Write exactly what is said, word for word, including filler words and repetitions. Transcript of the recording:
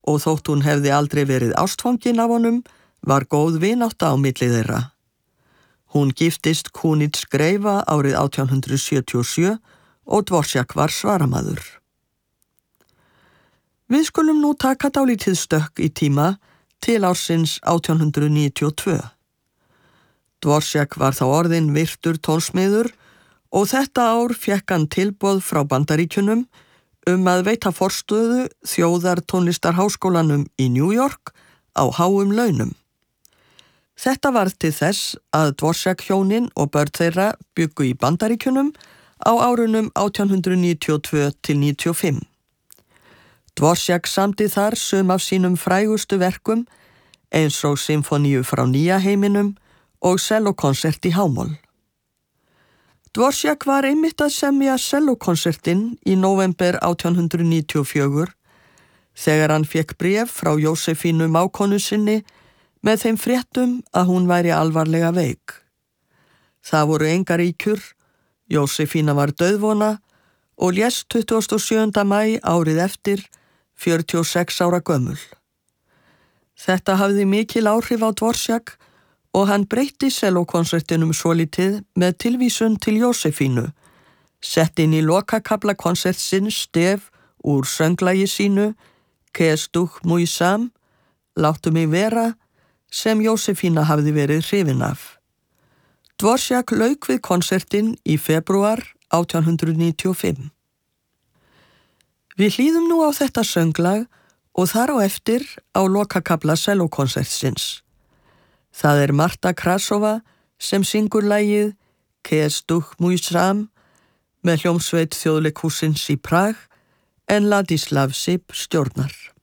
og þótt hún hefði aldrei verið ástfangin af honum, var góð vinátta á milli þeirra. Hún giftist Kunitz greifa árið átján hundrað sjötíu og sjö og Dvořák var svaramaður. Við skulum nú taka dálítið stökk í tíma til ársins átján hundrað níutíu og tvö. Dvořák var þá orðinn virtur tónsmiður og þetta ár fékk hann tilboð frá Bandaríkjunum um að veita forstöðu þjóðartónlistarháskólanum í New York á háum launum. Þetta varð til þess að Dvořák hjónin og börn þeirra bjuggu í Bandaríkjunum á árunum átján hundrað níutíu og tvö til níutíu og fimm. Dvořák samdi þar sum af sínum frægustu verkum eins og symfoníu frá nýja heiminum og sellókonsert í hámól. Dvořák var einmitt að semja sellókonsertinn í nóvember átján hundrað níutíu og fjögur þegar hann fékk bréf frá Jósefínu mágkonu sinni með þeim fréttum að hún væri alvarlega veik. Það voru engar ýkjur, Jósefína var dauðvona og lést tuttugasta og sjöunda maí árið eftir, fjörutíu og sex ára gömul. Þetta hafði mikil áhrif á Dvořák og hann breytti sellókonsertinum svolítið með tilvísun til Jósefínu, sett inn í lokakafla konsertsins stef úr sönglagi sínu Kes duch muy sam, láttu mig vera, sem Jósefína hafði verið hrifin af. Dvořák lauk við konsertinn í febrúar átján hundrað níutíu og fimm. Við hlýðum nú á þetta sönglag og þar á eftir á lokakafla sellókonsertsins. Það er Marta Krasova sem syngur lagið Kes duch muy sam með hljómsveit Þjóðleikhússins í Prag en Ladislav Sip stjórnar.